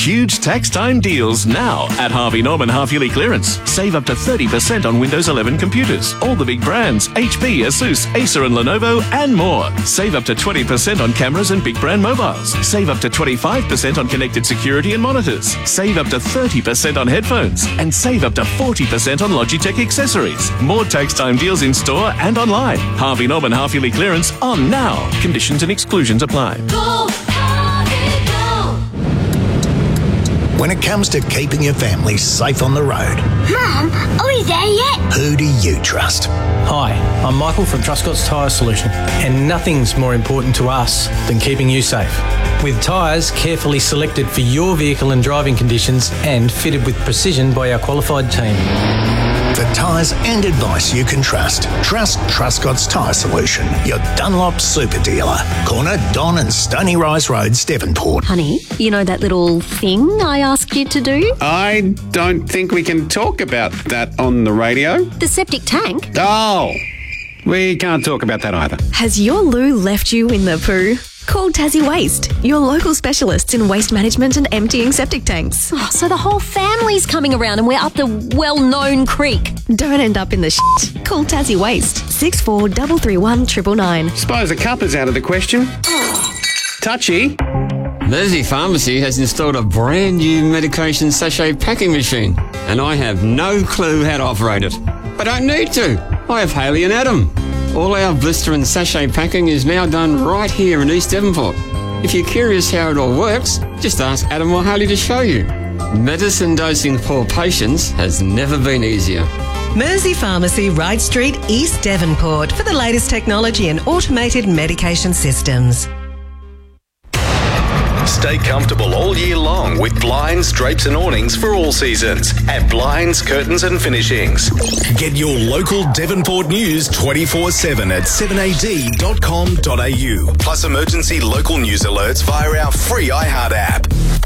Huge tax time deals now at Harvey Norman half-yearly clearance. Save up to 30% on Windows 11 computers. All the big brands, HP, Asus, Acer and Lenovo and more. Save up to 20% on cameras and big brand mobiles. Save up to 25% on connected security and monitors. Save up to 30% on headphones. And save up to 40% on Logitech accessories. More tax time deals in store and online. Harvey Norman half-yearly clearance on now. Conditions and exclusions apply. Go, Harvey, go! When it comes to keeping your family safe on the road, Mum, are we there yet? who do you trust? Hi, I'm Michael from Truscott's Tyre Solution, and nothing's more important to us than keeping you safe. With tyres carefully selected for your vehicle and driving conditions and fitted with precision by our qualified team. For tyres and advice you can trust, trust Truscott's Tyre Solution, your Dunlop super dealer. Corner Don and Stony Rise Roads, Devonport. Honey, you know that little thing I asked you to do? I don't think we can talk about that on the radio. The septic tank? Oh, we can't talk about that either. Has your loo left you in the poo? Call Tassie Waste, your local specialists in waste management and emptying septic tanks. Oh, so the whole family's coming around and we're up the well-known creek. Don't end up in the shit. Call Tassie Waste, 643331 999. Suppose a cup is out of the question. Touchy. Mersey Pharmacy has installed a brand new medication sachet packing machine, and I have no clue how to operate it. I don't need to. I have Haley and Adam. All our blister and sachet packing is now done right here in East Devonport. If you're curious how it all works, just ask Adam or Haley to show you. Medicine dosing for patients has never been easier. Mersey Pharmacy, Wright Street, East Devonport, for the latest technology and automated medication systems. Stay comfortable all year long with blinds, drapes and awnings for all seasons at Blinds, Curtains and Finishings. Get your local Devonport news 24/7 at 7ad.com.au. Plus emergency local news alerts via our free iHeart app.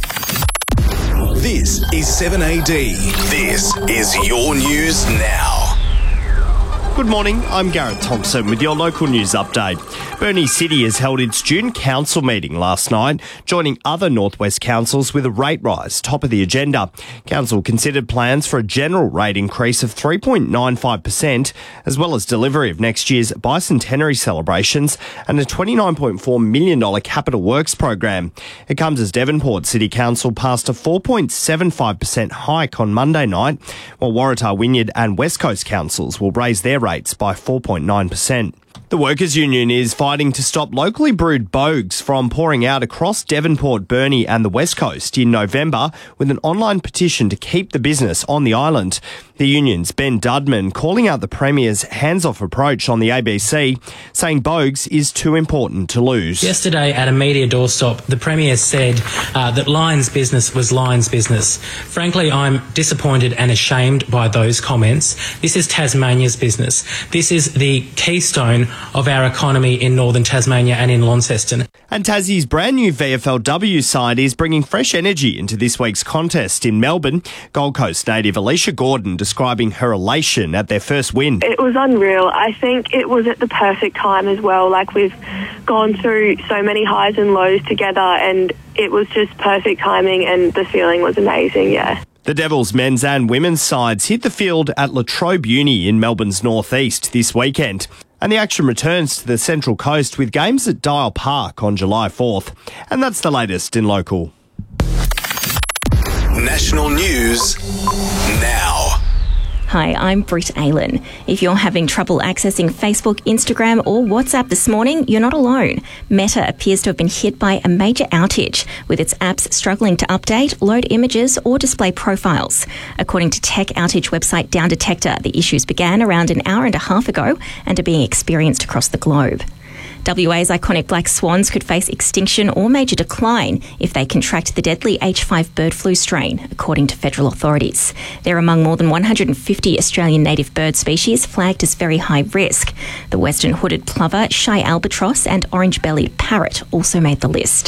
This is 7AD. This is your news now. Good morning, I'm Garrett Thompson with your local news update. Burnie City has held its student council meeting last night, joining other Northwest councils with a rate rise top of the agenda. Council considered plans for a general rate increase of 3.95%, as well as delivery of next year's bicentenary celebrations and a $29.4 million capital works program. It comes as Devonport City Council passed a 4.75% hike on Monday night, while Waratah Wynyard and West Coast councils will raise their rates by 4.9%. The Workers' Union is fighting to stop locally brewed bogues from pouring out across Devonport, Burnie and the West Coast in November with an online petition to keep the business on the island. The union's Ben Dudman calling out the Premier's hands-off approach on the ABC, saying bogues is too important to lose. Yesterday at a media doorstop, the Premier said that Lions business was Lions business. Frankly, I'm disappointed and ashamed by those comments. This is Tasmania's business. This is the keystone of our economy in northern Tasmania and in Launceston. And Tassie's brand new VFLW side is bringing fresh energy into this week's contest in Melbourne. Gold Coast native Alicia Gordon describing her elation at their first win. It was unreal. I think it was at the perfect time as well. Like, we've gone through so many highs and lows together and it was just perfect timing and the feeling was amazing, yeah. The Devils men's and women's sides hit the field at La Trobe Uni in Melbourne's northeast this weekend. And the action returns to the Central Coast with games at Dial Park on July 4th. And that's the latest in local. National news now. Hi, I'm Britt Aylen. If you're having trouble accessing Facebook, Instagram or WhatsApp this morning, you're not alone. Meta appears to have been hit by a major outage, with its apps struggling to update, load images or display profiles. According to tech outage website Down Detector, the issues began around an hour and a half ago and are being experienced across the globe. WA's iconic black swans could face extinction or major decline if they contract the deadly H5 bird flu strain, according to federal authorities. They're among more than 150 Australian native bird species flagged as very high risk. The western hooded plover, shy albatross and orange-bellied parrot also made the list.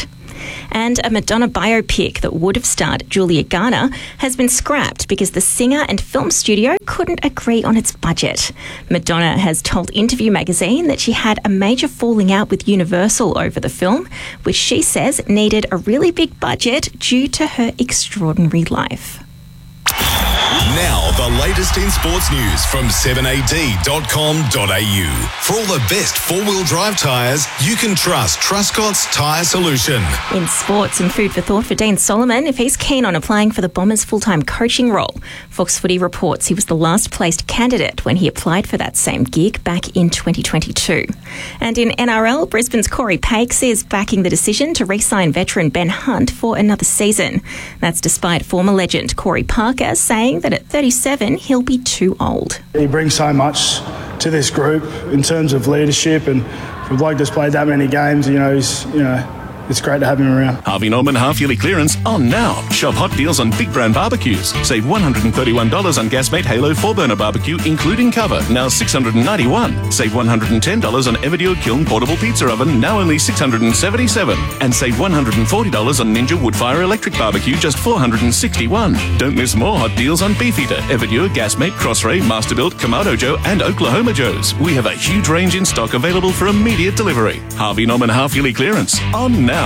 And a Madonna biopic that would have starred Julia Garner has been scrapped because the singer and film studio couldn't agree on its budget. Madonna has told Interview magazine that she had a major falling out with Universal over the film, which she says needed a really big budget due to her extraordinary life. Now, the latest in sports news from 7ad.com.au. For all the best four-wheel drive tyres, you can trust Truscott's Tyre Solution. In sports and food for thought for Dean Solomon, if he's keen on applying for the Bombers' full-time coaching role. Fox Footy reports he was the last-placed candidate when he applied for that same gig back in 2022. And in NRL, Brisbane's Corey Pakes is backing the decision to re-sign veteran Ben Hunt for another season. That's despite former legend Corey Parker saying that at 37, he'll be too old. He brings so much to this group in terms of leadership, and for a bloke that's played that many games, it's great to have him around. Harvey Norman half-yearly clearance on now. Shop hot deals on big brand barbecues. Save $131 on Gasmate Halo 4-burner barbecue, including cover, now $691. Save $110 on Everdure Kiln portable pizza oven, now only $677. And save $140 on Ninja Woodfire electric barbecue, just $461. Don't miss more hot deals on Beefeater, Everdure, Gasmate, Crossray, Masterbuilt, Kamado Joe, and Oklahoma Joe's. We have a huge range in stock available for immediate delivery. Harvey Norman half-yearly clearance on now.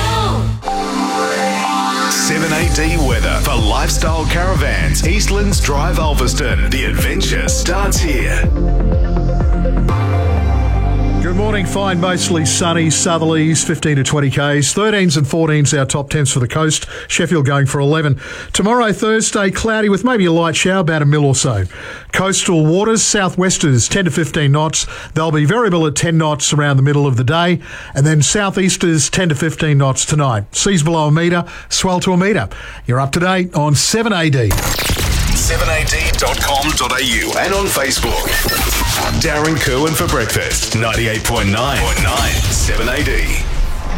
7AD weather for Lifestyle Caravans, Eastlands Drive, Ulverston. The adventure starts here. Good morning. Fine, mostly sunny, southerlies, 15 to 20 Ks. 13s and 14s our top 10s for the coast. Sheffield going for 11. Tomorrow, Thursday, cloudy with maybe a light shower, about a mil or so. Coastal waters, southwesters 10 to 15 knots. They'll be variable at 10 knots around the middle of the day. And then southeasters 10 to 15 knots tonight. Seas below a metre, swell to a metre. You're up to date on 7AD. 7ad.com.au and on Facebook. Darren Kerwin for breakfast. 98.9. 7AD.